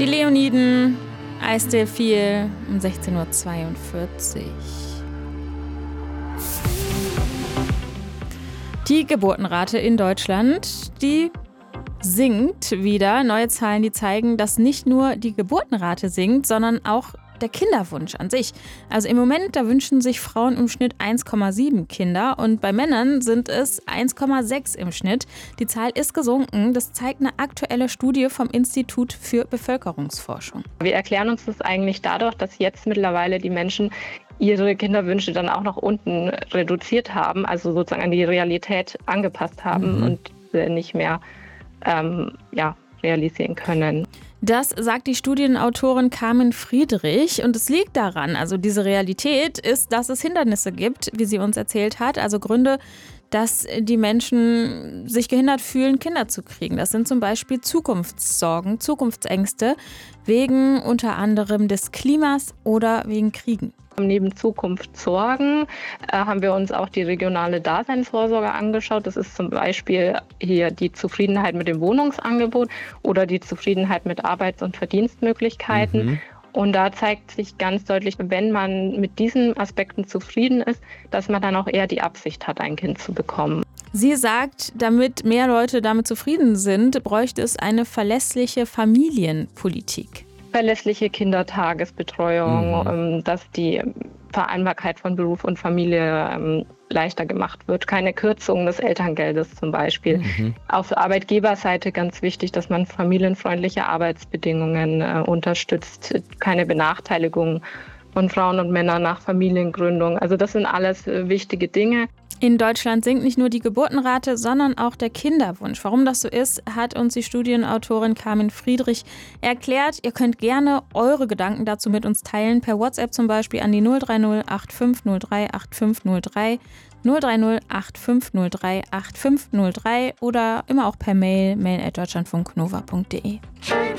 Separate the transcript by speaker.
Speaker 1: Die Leoniden, Eisdill fiel um 16:42 Uhr. Die Geburtenrate in Deutschland, die sinkt wieder. Neue Zahlen, die zeigen, dass nicht nur die Geburtenrate sinkt, sondern auch der Kinderwunsch an sich. Also im Moment, da wünschen sich Frauen im Schnitt 1,7 Kinder und bei Männern sind es 1,6 im Schnitt. Die Zahl ist gesunken. Das zeigt eine aktuelle Studie vom Institut für Bevölkerungsforschung.
Speaker 2: Wir erklären uns das eigentlich dadurch, dass jetzt mittlerweile die Menschen ihre Kinderwünsche dann auch nach unten reduziert haben, also sozusagen an die Realität angepasst haben und nicht mehr realisieren können.
Speaker 1: Das sagt die Studienautorin Carmen Friedrich und es liegt daran, also diese Realität ist, dass es Hindernisse gibt, wie sie uns erzählt hat, also Gründe, dass die Menschen sich gehindert fühlen, Kinder zu kriegen. Das sind zum Beispiel Zukunftssorgen, Zukunftsängste wegen unter anderem des Klimas oder wegen Kriegen.
Speaker 2: Neben Zukunftssorgen haben wir uns auch die regionale Daseinsvorsorge angeschaut. Das ist zum Beispiel hier die Zufriedenheit mit dem Wohnungsangebot oder die Zufriedenheit mit Arbeits- und Verdienstmöglichkeiten. Und da zeigt sich ganz deutlich, wenn man mit diesen Aspekten zufrieden ist, dass man dann auch eher die Absicht hat, ein Kind zu bekommen.
Speaker 1: Sie sagt, damit mehr Leute damit zufrieden sind, bräuchte es eine verlässliche Familienpolitik.
Speaker 2: Verlässliche Kindertagesbetreuung, dass die Vereinbarkeit von Beruf und Familie leichter gemacht wird. Keine Kürzung des Elterngeldes zum Beispiel. Auf Arbeitgeberseite ganz wichtig, dass man familienfreundliche Arbeitsbedingungen unterstützt. Keine Benachteiligung von Frauen und Männern nach Familiengründung. Also das sind alles wichtige Dinge.
Speaker 1: In Deutschland sinkt nicht nur die Geburtenrate, sondern auch der Kinderwunsch. Warum das so ist, hat uns die Studienautorin Carmen Friedrich erklärt. Ihr könnt gerne eure Gedanken dazu mit uns teilen, per WhatsApp zum Beispiel an die 030 8503 8503, 030 8503 8503 oder immer auch per Mail, mail@deutschlandfunknova.de.